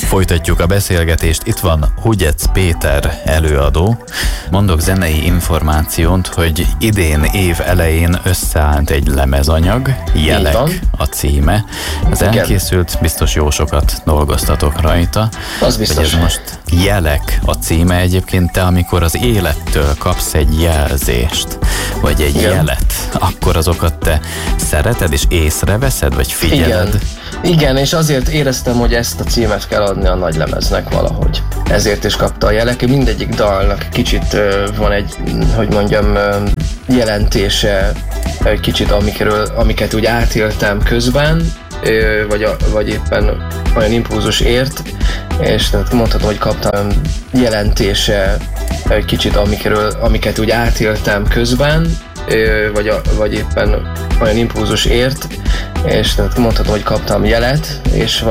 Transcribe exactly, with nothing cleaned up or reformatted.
Folytatjuk a beszélgetést, itt van Hugyec Péter előadó. Mondok zenei információt, hogy idén év elején összeállt egy lemezanyag, Jelek a címe. Ez Igen. elkészült, biztos jó sokat dolgoztatok rajta. Az biztos. Hogy ez most Jelek a címe, egyébként te, amikor az élettől kapsz egy jelzést, vagy egy Igen. jelet, akkor azokat te szereted és észreveszed, vagy figyeled? Igen. Igen, és azért éreztem, hogy ezt a címet kell adni a nagylemeznek valahogy. Ezért is kapta a Jelek. Mindegyik dalnak kicsit uh, van egy, hogy mondjam, uh, jelentése, egy kicsit amikről, amiket úgy átéltem közben, uh, vagy, a, vagy éppen olyan impulzus ért, és tehát mondhatom, hogy kaptam jelentése, egy kicsit amikről, amiket úgy átéltem közben, vagy, a, vagy éppen olyan impulzus ért, és tehát mondhatom, hogy kaptam jelet, és